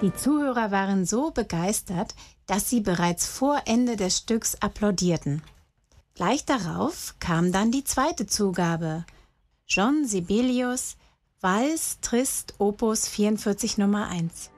Die Zuhörer waren so begeistert, dass sie bereits vor Ende des Stücks applaudierten. Gleich darauf kam dann die zweite Zugabe. John Sibelius, Valse Triste Opus 44 Nummer 1.